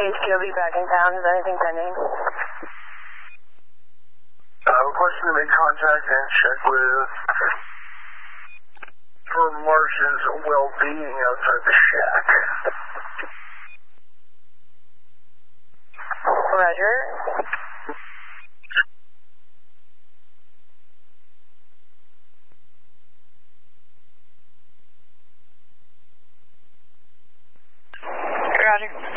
HQ will be back in town. Is anything pending? Requesting to make contact and check with for Martian's well-being outside the shack. Roger. Roger.